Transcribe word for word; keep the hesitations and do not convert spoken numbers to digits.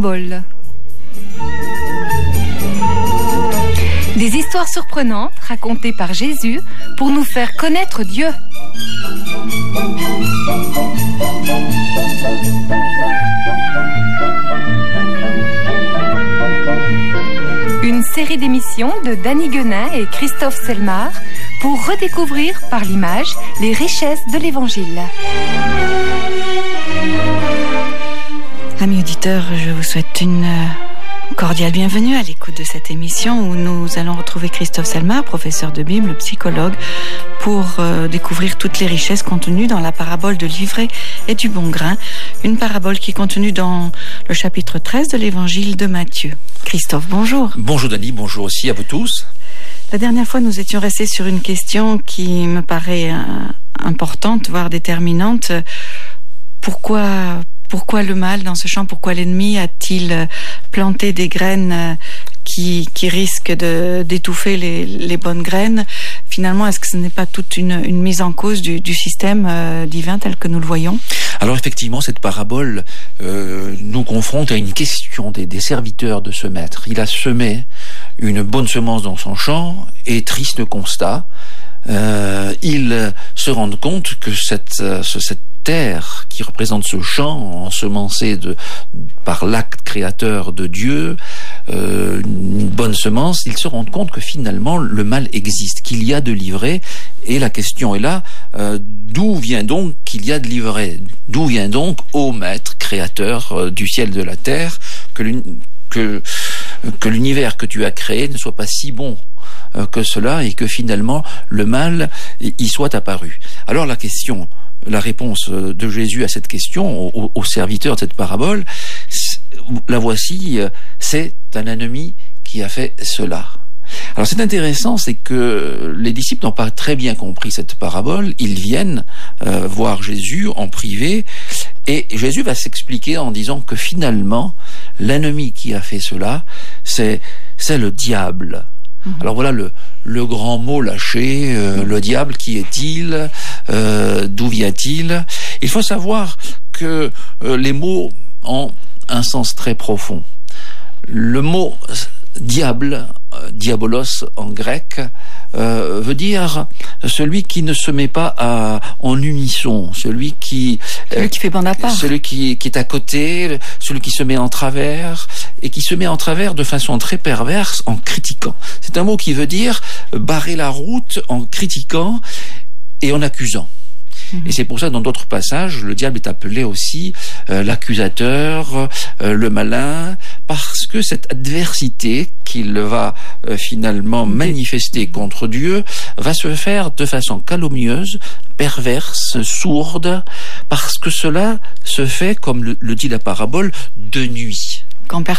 paraboles. Des histoires surprenantes racontées par Jésus pour nous faire connaître Dieu. Une série d'émissions de Danny Guenin et Christophe Selmar pour redécouvrir par l'image les richesses de l'Évangile. Amis auditeurs, je vous souhaite une cordiale bienvenue à l'écoute de cette émission où nous allons retrouver Christophe Selmar, professeur de Bible, psychologue, pour euh, découvrir toutes les richesses contenues dans la parabole de l'ivraie et du bon grain, une parabole qui est contenue dans le chapitre treize de l'Évangile de Matthieu. Christophe, bonjour. Bonjour Dani, bonjour aussi à vous tous. La dernière fois, nous étions restés sur une question qui me paraît euh, importante, voire déterminante. Pourquoi, pourquoi le mal dans ce champ? Pourquoi l'ennemi a-t-il planté des graines qui, qui risquent de, d'étouffer les, les bonnes graines? Finalement, est-ce que ce n'est pas toute une, une mise en cause du, du système euh, divin tel que nous le voyons? Alors effectivement, cette parabole euh, nous confronte à une question des, des serviteurs de ce maître. Il a semé une bonne semence dans son champ et, triste constat, euh, ils se rendent compte que cette, euh, cette terre qui représente ce champ ensemencé de, par l'acte créateur de Dieu, euh, une bonne semence, ils se rendent compte que finalement le mal existe, qu'il y a de l'ivraie, et la question est là, euh, d'où vient donc qu'il y a de l'ivraie? D'où vient donc, ô maître créateur euh, du ciel et de la terre, que, que, que l'univers que tu as créé ne soit pas si bon euh, que cela, et que finalement le mal y soit apparu? Alors la question, la réponse de Jésus à cette question, aux, aux serviteurs de cette parabole, la voici, c'est un ennemi qui a fait cela. Alors c'est intéressant, c'est que les disciples n'ont pas très bien compris cette parabole. Ils viennent euh, voir Jésus en privé, et Jésus va s'expliquer en disant que finalement, l'ennemi qui a fait cela, c'est, c'est le diable. Alors voilà le, le grand mot lâché, euh, le diable, qui est-il, euh, d'où vient-il? Il faut savoir que euh, les mots ont un sens très profond. Le mot diable, euh, diabolos en grec, euh, veut dire celui qui ne se met pas à, en unisson, celui qui... Euh, celui qui fait bande à part. Celui qui, qui est à côté, celui qui se met en travers, et qui se met en travers de façon très perverse en critiquant. C'est un mot qui veut dire barrer la route en critiquant et en accusant. Mmh. Et c'est pour ça que dans d'autres passages, le diable est appelé aussi euh, l'accusateur, euh, le malin, parce que cette adversité qu'il va euh, finalement manifester contre Dieu va se faire de façon calomnieuse, perverse, sourde, parce que cela se fait, comme le, le dit la parabole, de nuit. Quand personne